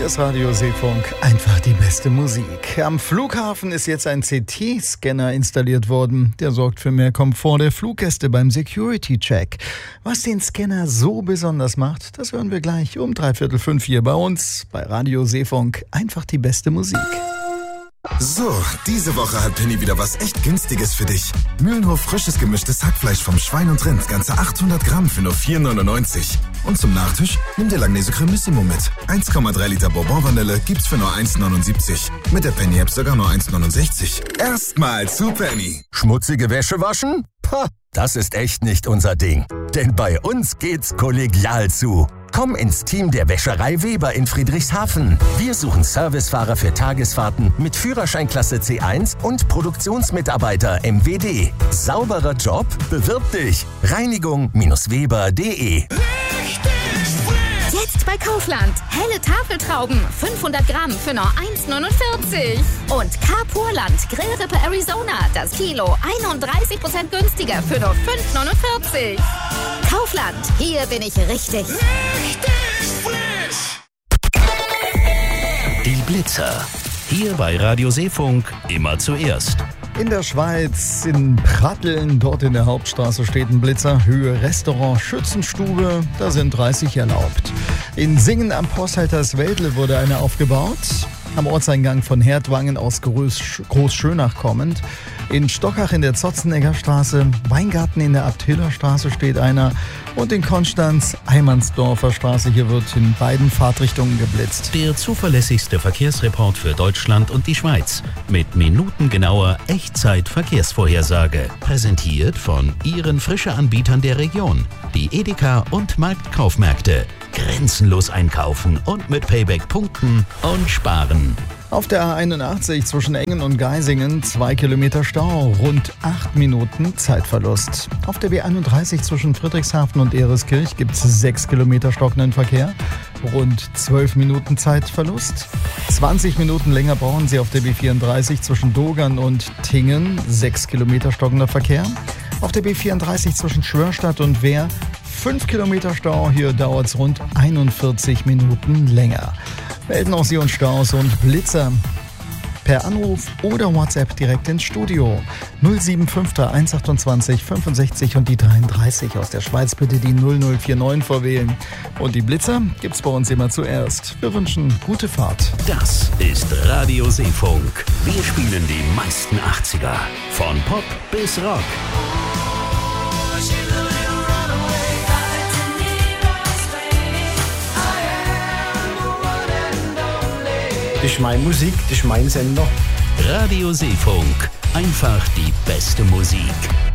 Hier ist Radio Seefunk, einfach die beste Musik. Am Flughafen ist jetzt ein CT-Scanner installiert worden. Der sorgt für mehr Komfort der Fluggäste beim Security-Check. Was den Scanner so besonders macht, das hören wir gleich um 3:45 hier bei uns, bei Radio Seefunk, einfach die beste Musik. So, diese Woche hat Penny wieder was echt Günstiges für dich. Mühlenhof frisches gemischtes Hackfleisch vom Schwein und Rind, ganze 800 Gramm für nur 4,99. Und zum Nachtisch, nimm dir Langnese Cremissimo mit. 1,3 Liter Bourbon-Vanille gibt's für nur 1,79. Mit der Penny-App sogar nur 1,69. Erstmal zu Penny. Schmutzige Wäsche waschen? Pah, das ist echt nicht unser Ding. Denn bei uns geht's kollegial zu. Komm ins Team der Wäscherei Weber in Friedrichshafen. Wir suchen Servicefahrer für Tagesfahrten mit Führerscheinklasse C1 und Produktionsmitarbeiter MWD. Sauberer Job? Bewirb dich. Reinigung-weber.de. Jetzt bei Kaufland. Helle Tafeltrauben, 500 Gramm für nur 1,49. Und Carpurland Grillrippe Arizona, das Kilo 31% günstiger für nur 5,49. Kaufland, hier bin ich richtig. Die Blitzer. Hier bei Radio Seefunk immer zuerst. In der Schweiz, in Pratteln, dort in der Hauptstraße steht ein Blitzer. Höhe Restaurant, Schützenstube, da sind 30 erlaubt. In Singen am Posthalters Wäldle wurde eine aufgebaut. Am Ortseingang von Herdwangen aus Großschönach kommend. In Stockach in der Zotzenegger Straße, Weingarten in der Abthillerstraße steht einer. Und in Konstanz, Heimansdorfer Straße, hier wird in beiden Fahrtrichtungen geblitzt. Der zuverlässigste Verkehrsreport für Deutschland und die Schweiz. Mit minutengenauer Echtzeit-Verkehrsvorhersage. Präsentiert von Ihren Frische-Anbietern der Region. Die Edeka und Marktkaufmärkte. Grenzenlos einkaufen und mit Payback punkten und sparen. Auf der A81 zwischen Engen und Geisingen 2 Kilometer Stau, rund 8 Minuten Zeitverlust. Auf der B31 zwischen Friedrichshafen und Ehreskirch gibt es 6 Kilometer stockenden Verkehr, rund 12 Minuten Zeitverlust. 20 Minuten länger brauchen Sie auf der B34 zwischen Dogern und Tingen, 6 Kilometer stockender Verkehr. Auf der B34 zwischen Schwörstadt und Wehr 5 Kilometer Stau, hier dauert es rund 41 Minuten länger. Melden auch Sie uns Staus und Blitzer per Anruf oder WhatsApp direkt ins Studio. 075 128 65 und die 33 aus der Schweiz bitte die 0049 vorwählen. Und die Blitzer gibt's bei uns immer zuerst. Wir wünschen gute Fahrt. Das ist Radio Seefunk. Wir spielen die meisten 80er. Von Pop bis Rock. Das ist meine Musik, das ist mein Sender. Radio Seefunk. Einfach die beste Musik.